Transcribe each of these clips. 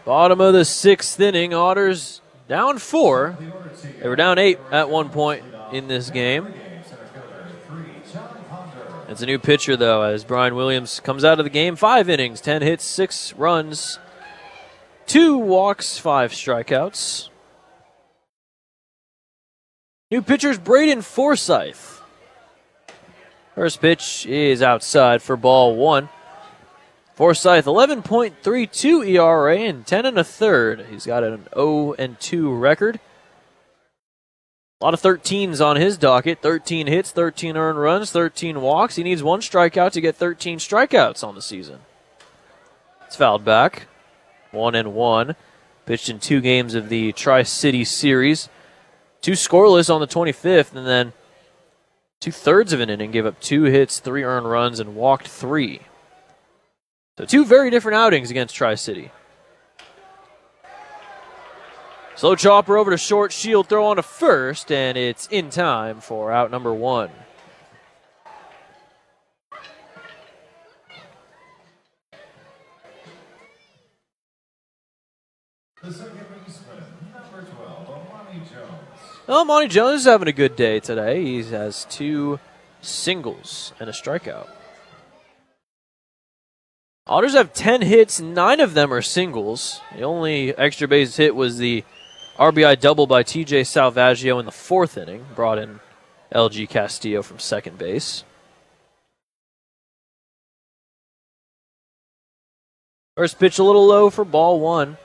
Bottom of the 6th inning, Otters down 4. They were down 8 at one point in this game. It's a new pitcher, though, as Brian Williams comes out of the game. 5 innings, 10 hits, 6 runs, 2 walks, 5 strikeouts. New pitcher's Braden Forsyth. First pitch is outside for ball 1. Forsyth, 11.32 ERA and 10 1/3. He's got an 0-2 record. A lot of 13s on his docket. 13 hits, 13 earned runs, 13 walks. He needs 1 strikeout to get 13 strikeouts on the season. It's fouled back. 1-1. Pitched in 2 games of the Tri-City Series. 2 scoreless on the 25th, and then 2/3 of an inning. Gave up 2 hits, 3 earned runs, and walked 3. So 2 very different outings against Tri-City. Slow chopper over to short, Shield throw on to first, and it's in time for out number 1. The second baseman, number 12, Amani Jones. Well, Monty Jones is having a good day today. He has 2 singles and a strikeout. Otters have 10 hits, 9 of them are singles. The only extra base hit was the RBI double by TJ Salvaggio in the 4th inning. Brought in LG Castillo from second base. First pitch a little low for ball 1.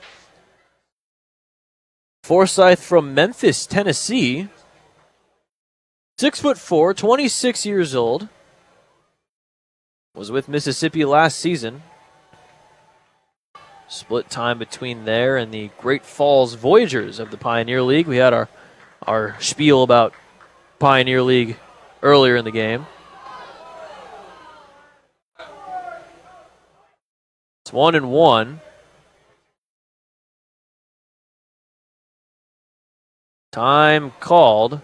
Forsyth from Memphis, Tennessee. 6'4", 26 years old. Was with Mississippi last season. Split time between there and the Great Falls Voyagers of the Pioneer League. We had our spiel about Pioneer League earlier in the game. It's 1-1. Time called.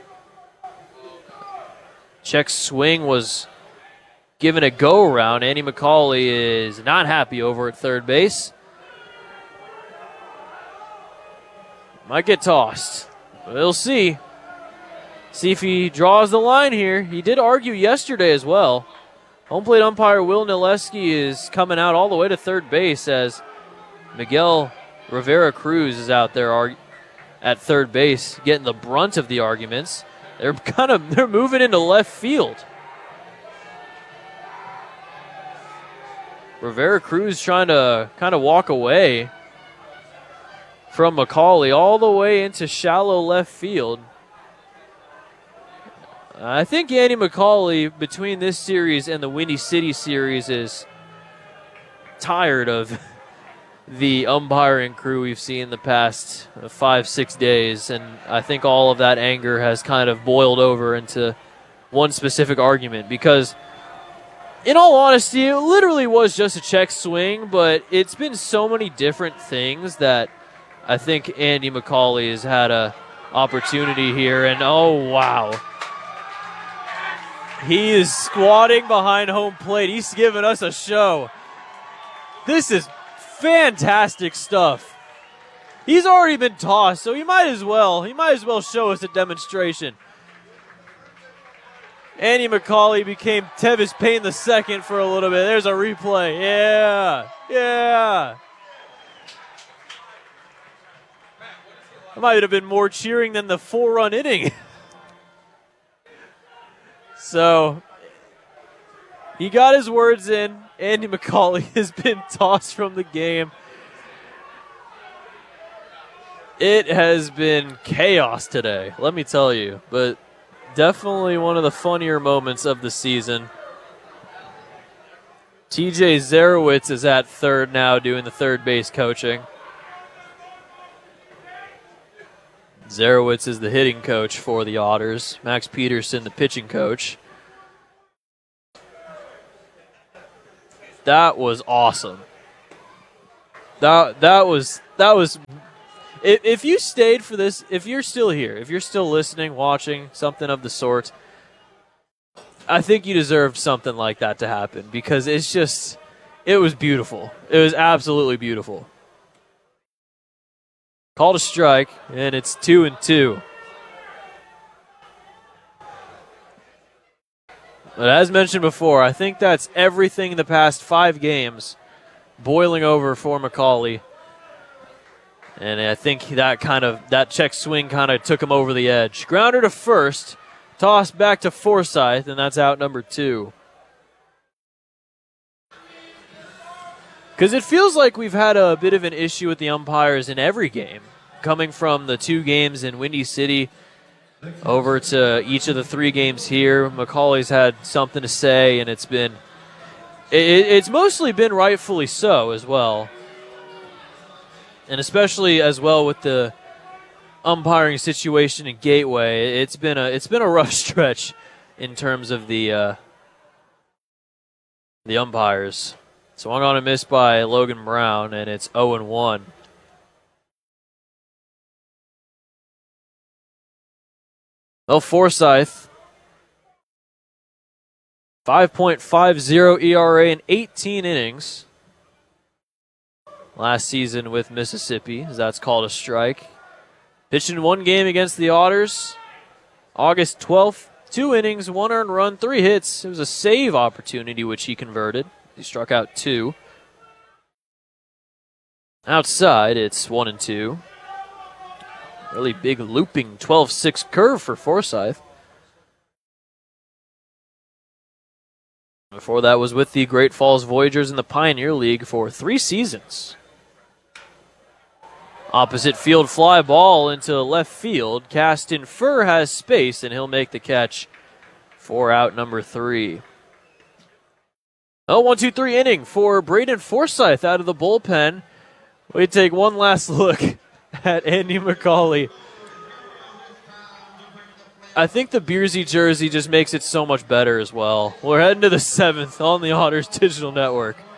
Check swing was given a go-around. Andy McCauley is not happy over at third base. Might get tossed. We'll see. See if he draws the line here. He did argue yesterday as well. Home plate umpire Will Nileski is coming out all the way to third base as Miguel Rivera Cruz is out there at third base, getting the brunt of the arguments. They're moving into left field. Rivera Cruz trying to kind of walk away from McCauley all the way into shallow left field. I think Andy McCauley, between this series and the Windy City series, is tired of the umpiring crew we've seen the past 5-6 days, and I think all of that anger has kind of boiled over into one specific argument because, in all honesty, it literally was just a check swing, but it's been so many different things that I think Andy McCauley has had a opportunity here, and oh, wow. He is squatting behind home plate. He's giving us a show. This is fantastic stuff. He's already been tossed, so he might as well show us a demonstration. Andy McCauley became Tevis Payne II for a little bit. There's a replay. Yeah. That might have been more cheering than the 4-run inning. So, he got his words in. Andy McCauley has been tossed from the game. It has been chaos today, let me tell you. But definitely one of the funnier moments of the season. TJ Zarowitz is at third now doing the third base coaching. Zarowitz is the hitting coach for the Otters. Max Peterson, the pitching coach. That was awesome. That was. If you stayed for this, if you're still here, if you're still listening, watching, something of the sort, I think you deserved something like that to happen because it was beautiful. It was absolutely beautiful. Called a strike, and it's 2-2. But as mentioned before, I think that's everything in the past 5 games boiling over for McCallie. And I think that check swing kind of took him over the edge. Grounder to first, toss back to Forsyth, and that's out number 2. Because it feels like we've had a bit of an issue with the umpires in every game, coming from the 2 games in Windy City over to each of the 3 games here. McCallie's had something to say, and it's mostly been rightfully so as well. And especially as well with the umpiring situation in Gateway, it's been a rough stretch in terms of the umpires. Swung on and missed by Logan Brown, and it's 0-1. Well, Forsyth, 5.50 ERA in 18 innings last season with Mississippi, as that's called a strike. Pitched in 1 game against the Otters, August 12th, 2 innings, 1 earned run, 3 hits. It was a save opportunity, which he converted. He struck out 2. Outside, it's 1-2. Really big looping 12-6 curve for Forsyth. Before that was with the Great Falls Voyagers in the Pioneer League for 3 seasons. Opposite field fly ball into left field. Caston Furr has space, and he'll make the catch for out number 3. 1-2-3 inning for Braden Forsyth out of the bullpen. We take one last look at Andy McCallie. I think the Beersy jersey just makes it so much better as well. We're heading to the 7th on the Otters Digital Network.